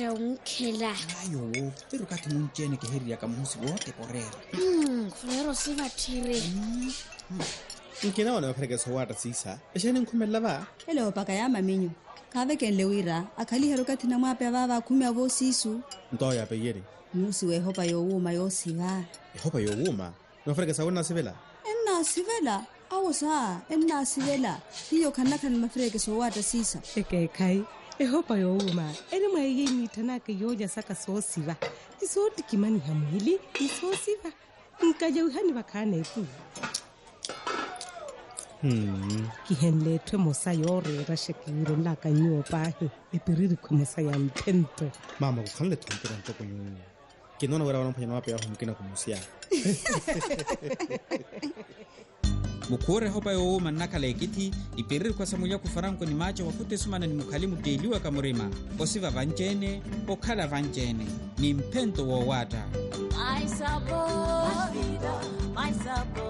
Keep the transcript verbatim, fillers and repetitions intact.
ya unkela. Ayo, pero kati munchene ke heri ya kamusi wote korera. Hmm, kulero siva tire. Nkina wana wakarega sawata sisa. Eshene nkumela ba? Hello paka ya maminyo. Kave ken lewira, akali hero kati na mwape baba kumi abo sisu. Nto ya peyeri. Musi we hopa yo wuma yo siva. Hopa yo wuma. No wakarega sawona sivela. Enna sivela. Awo saa, enna sivela. Hiyo kanaka ni mafrege sawata sisa. Eke kai. E hopa yo wuma. Ene mwa yeye nitanaka yoja saka so siva. Iso tikimani hamili. Iso siva. Nkaja uhani wakane tu. Hmm. Kihenle twe mosa yore rashekiro la kanyo pahe. Epiriri kwa mosa ya mpento. Mama kukanle tumpira ntoko nyu. Kinona wera wana mpanya wape ya humkina kumusia. Mukore hopa yo wuma nakala ekiti. Ipiriri kwa samulia kufaranko ni macho wakute sumana ni mukalimu deliwa kamurema. Osiva vanjene, okala vanjene. Ni mpento wa wata. My sabor, my vida, my sabor.